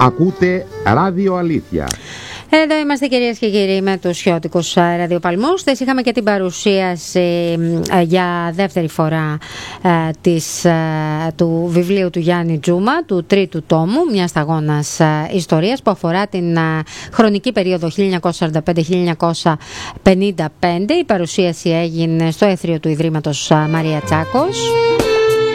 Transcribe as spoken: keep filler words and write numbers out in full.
Ακούτε Ράδιο Αλήθεια. Εδώ είμαστε, κυρίες και κύριοι, με τους χιώτικους ραδιοπαλμούς. Θες είχαμε και την παρουσίαση ε, για δεύτερη φορά ε, της, ε, του βιβλίου του Γιάννη Τζούμα, του τρίτου τόμου, μια σταγόνας ε, ιστορίας που αφορά την ε, χρονική περίοδο χίλια εννιακόσια σαράντα πέντε με χίλια εννιακόσια πενήντα πέντε. Η παρουσίαση έγινε στο αίθριο του Ιδρύματος ε, Μαρία Τσάκος.